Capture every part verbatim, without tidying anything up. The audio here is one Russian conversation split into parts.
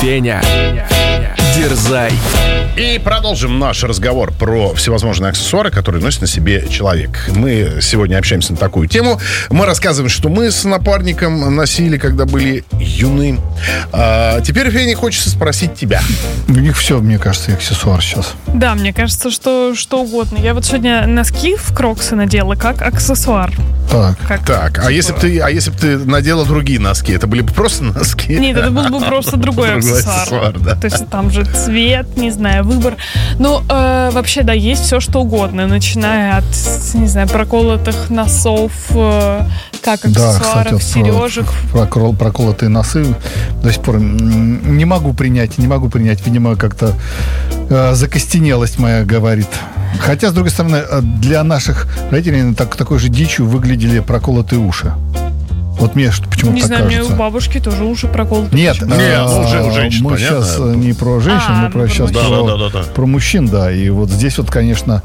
Сеня, дерзай. И продолжим наш разговор про всевозможные аксессуары, которые носит на себе человек. Мы сегодня общаемся на такую тему. Мы рассказываем, что мы с напарником носили, когда были юны. А теперь, Феня, хочется спросить тебя. У них все, мне кажется, аксессуар сейчас. Да, мне кажется, что что угодно. Я вот сегодня носки в кроксы надела как аксессуар. Так. Как, Так, типа... а если бы ты, а если бы ты надела другие носки, это были бы просто носки? Нет, это был бы просто другой Другой аксессуар. аксессуар, да. То есть там же цвет, не знаю, выбор. Ну, э, вообще, да, есть все, что угодно. Начиная от, не знаю, проколотых носов, э, как аксессуаров, да, кстати, сережек. Про, про проколотые носы до сих пор не могу принять, не могу принять. Видимо, как-то э, закостенелость моя говорит. Хотя, с другой стороны, для наших родителей так, такой же дичью выглядели проколотые уши. Вот мне что почему-то Не так знаю, кажется. у меня у бабушки тоже уши проколоты. Нет, Нет, ну, уже у женщин, мы понятно. сейчас не про женщин, А, мы про, про сейчас мужчин. про, Да, да, да, да. про мужчин, да. И вот здесь вот, конечно...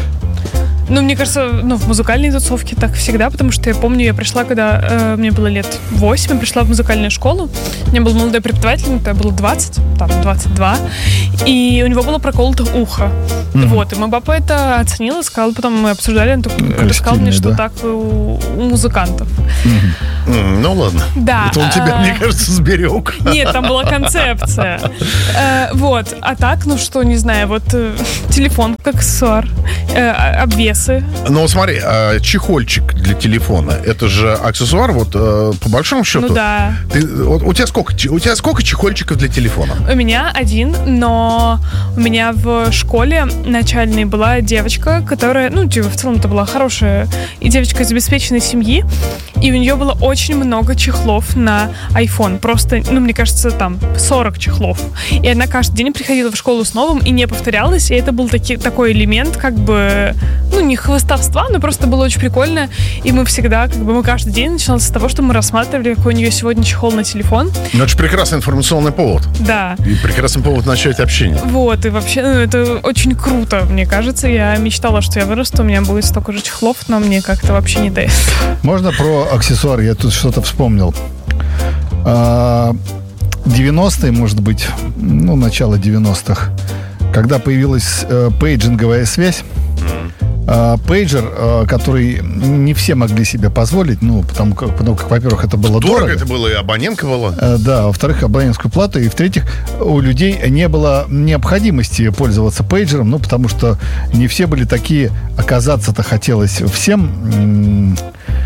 Ну, мне кажется, ну, в музыкальной тусовке так всегда, потому что я помню, я пришла, когда э, мне было лет восемь, я пришла в музыкальную школу, у меня был молодой преподаватель, мне было двадцать, там, двадцать два, и у него было проколото ухо. Mm-hmm. Вот, и мой папа это оценил и сказал, потом мы обсуждали, он рассказал мне, что да? так у, у музыкантов. Mm-hmm. Mm, ну ладно. Да. Это он тебя, а... мне кажется, сберег. Нет, там была концепция. э, вот, а так, ну что, не знаю, вот э, телефон как аксессуар, э, обвес. Ну, смотри, чехольчик для телефона, это же аксессуар, вот, по большому счету. Ну, да. Ты, вот, у тебя сколько, у тебя сколько чехольчиков для телефона? У меня один, но у меня в школе начальной была девочка, которая, ну, типа, в целом это была хорошая и девочка из обеспеченной семьи, и у нее было очень много чехлов на iPhone. Просто, ну, мне кажется, там сорок чехлов. И она каждый день приходила в школу с новым и не повторялась, и это был таки, такой элемент, как бы, ну, не хвастовства, но просто было очень прикольно. И мы всегда, как бы, мы каждый день начиналось с того, что мы рассматривали, какой у нее сегодня чехол на телефон. Ну, это же прекрасный информационный повод. Да. И прекрасный повод начать общение. Вот, и вообще, ну, это очень круто, мне кажется. Я мечтала, что я вырасту, у меня будет столько же чехлов, но мне как-то вообще не дает. Можно про аксессуар? Я тут что-то вспомнил. девяностые, может быть, ну, начало девяностых, когда появилась э, пейджинговая связь, пейджер, который не все могли себе позволить, ну, потому как, потому как во-первых, это было дорого. Дорого это было, и абонентка была. Да, во-вторых, абонентскую плату, и в-третьих, у людей не было необходимости пользоваться пейджером, ну, потому что не все были такие, оказаться-то хотелось всем.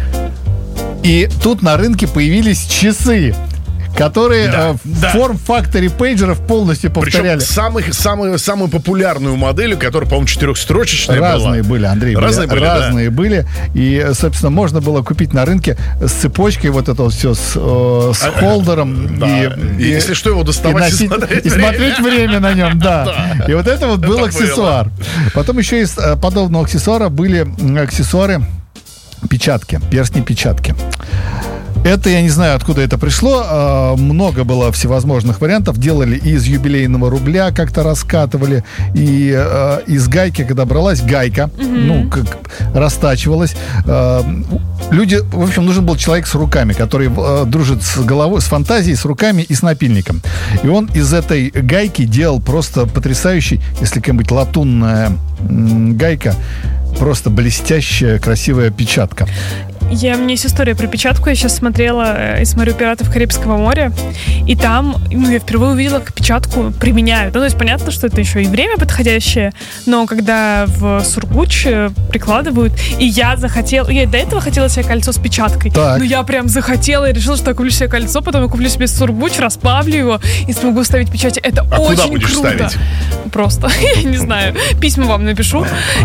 И тут на рынке появились часы, которые да, в да. форм-факторе пейджеров полностью повторяли. Причем самых, самую, самую популярную модель, которая, по-моему, четырехстрочечная была. Разные были, Андрей. Разные были, Разные да. были. И, собственно, можно было купить на рынке с цепочкой вот это вот все, с, э, с холдером. Да. И, и, и, если что, его доставать и, носить, и смотреть и время. смотреть время на нем, да. да. И вот это вот был это аксессуар. Было. Потом еще из подобного аксессуара были аксессуары печатки, перстни-печатки. Это, я не знаю, откуда это пришло. Много было всевозможных вариантов. Делали и из юбилейного рубля, как-то раскатывали, и э, из гайки, когда бралась гайка, mm-hmm. ну, как растачивалась. Э, люди, в общем, нужен был человек с руками, который э, дружит с головой, с фантазией, с руками и с напильником. И он из этой гайки делал просто потрясающий, если какая-нибудь латунная м- гайка, просто блестящая, красивая печатка. Я, у меня есть история про печатку. Я сейчас смотрела и смотрю «Пиратов Карибского моря», и там, ну, я впервые увидела, как печатку применяют. Ну, то есть понятно, что это еще и время подходящее, но когда в сургуч прикладывают, и я захотела, я до этого хотела себе кольцо с печаткой, так. но я прям захотела и решила, что я куплю себе кольцо, потом я куплю себе сургуч, расплавлю его и смогу ставить печати. Это а очень куда будешь круто. Ставить? Просто, я не знаю, письма вам напишу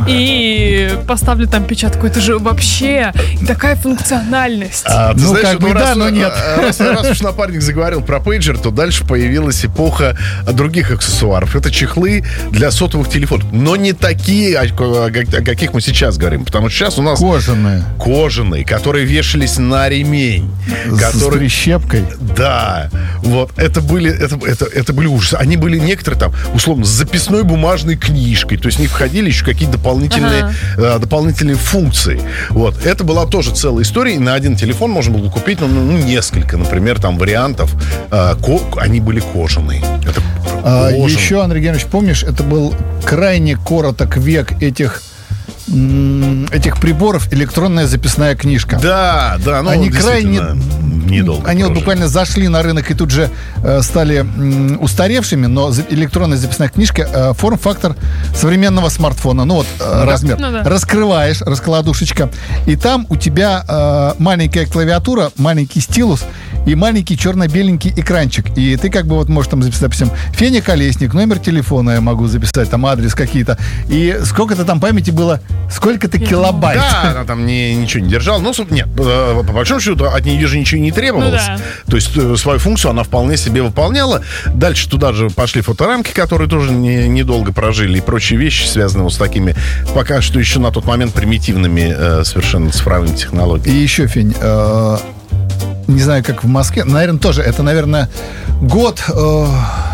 и поставлю там печатку. Это же вообще такая функциональность. А, ты ну, знаешь, как бы раз, да, но нет. Раз, раз уж напарник заговорил про пейджер, то дальше появилась эпоха других аксессуаров. Это чехлы для сотовых телефонов. Но не такие, о каких мы сейчас говорим. Потому что сейчас у нас... Кожаные. Кожаные, которые вешались на ремень. С, которые... с прищепкой. Да. Вот. Это были, это, это, это были ужасы. Они были некоторые там, условно, с записной бумажной книжкой. То есть в них входили еще какие-то дополнительные, ага. э, дополнительные функции. Вот. Это была тоже целая целая история. И на один телефон можно было купить, ну, ну несколько, например, там вариантов. Э, ко- они были кожаные. Это А, кожаные. еще, Андрей Геннадьевич, помнишь, это был крайне короток век этих м, этих приборов, электронная записная книжка. Да, да, ну, Они крайне недолго. Они вот прожили. буквально зашли на рынок и тут же э, стали м, устаревшими, но за- электронная записная книжка э, форм-фактор современного смартфона. Ну вот э, размер. Ну да. Раскрываешь, раскладушечка, и там у тебя э, маленькая клавиатура, маленький стилус и маленький черно-беленький экранчик. И ты как бы вот можешь там записать, допустим, Феня Колесник, номер телефона я могу записать, там адрес какие-то. И сколько-то там памяти было, сколько-то килобайт. Да, она там не, ничего не держала. Ну, соб- нет, э, по большому счету от нее же ничего не требовалось. Ну да. То есть э, свою функцию она вполне себе выполняла. Дальше туда же пошли фоторамки, которые тоже не- недолго прожили, и прочие вещи, связанные вот с такими, пока что еще на тот момент примитивными э, совершенно цифровыми И технологиями. еще, Фень, э, не знаю, как в Москве, наверное, тоже, это, наверное, год, э,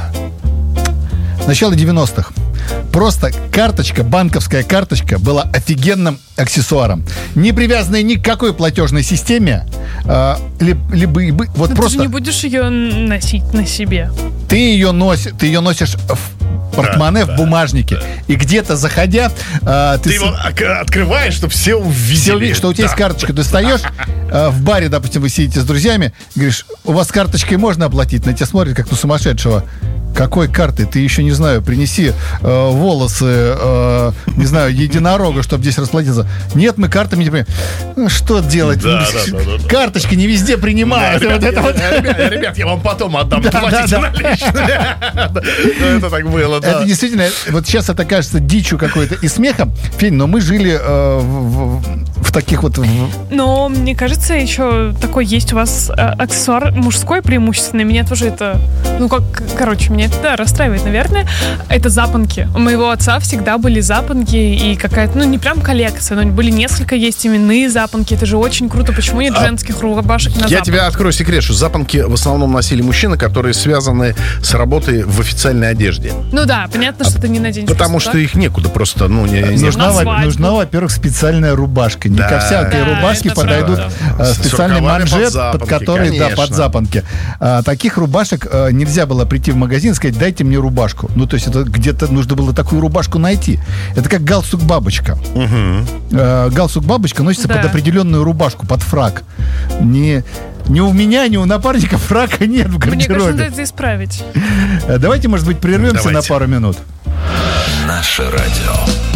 начало девяностых. Просто карточка, банковская карточка была офигенным аксессуаром. Не привязанная ни к какой платежной системе. э, ли- либо, либо- вот Но просто ты же не будешь ее носить на себе. ты ее носишь, ты ее носишь в портмоне, Да, в бумажнике. И где-то заходя, э, ты, Ты с- его ок- открываешь, чтобы все увидели. все увидят, что у тебя Да. есть карточка. Ты встаешь э, в баре, допустим, вы сидите с друзьями, говоришь, у вас карточкой можно оплатить? На тебя смотрят, как на сумасшедшего. Какой карты? Ты еще, не знаю, принеси э, волосы, э, не знаю, единорога, чтобы здесь расплатиться. Нет, мы картами не принимаем. Ну, что делать? Да, да, да, да, да. Карточки не везде Да, принимают. ребят, Вот это вот. я- ребят, ребят, я вам потом отдам. Да, Платите да, да. наличные. Ну, это так было, да. Это действительно, вот сейчас это кажется дичью какой-то и смехом, Фень, но мы жили э, в, в- в таких вот... в- Но мне кажется, еще такой есть у вас э, аксессуар мужской преимущественно. Меня тоже это, ну как, короче, меня это да, расстраивает, наверное. Это запонки. У моего отца всегда были запонки и какая-то, ну не прям коллекция, но были несколько есть именные запонки. Это же очень круто. Почему нет А, женских рубашек на Я запонки? тебе открою секрет, что запонки в основном носили мужчины, которые связаны с работой в официальной одежде. Ну да, понятно, что ты не наденешь. Потому просто что их некуда просто, ну, не, не- Нужна, На во- свадьбу. нужна, во-первых, специальная рубашка. Не Да. ко всякой Да, рубашке это подойдут правда. э, С специальный рукавами под манжет, запонки, под который, да, под конечно. запонки. А, таких рубашек э, нельзя было прийти в магазин и сказать, дайте мне рубашку. Ну, то есть это где-то нужно было такую рубашку найти. Это как галстук-бабочка. Э, галстук-бабочка носится Да. под определенную рубашку, под фрак. Не, ни у меня, ни у напарника фрака нет в Мне кажется, надо гардеробе. это исправить. Э, Давайте, может быть, прервемся Давайте. на пару минут. Наше радио.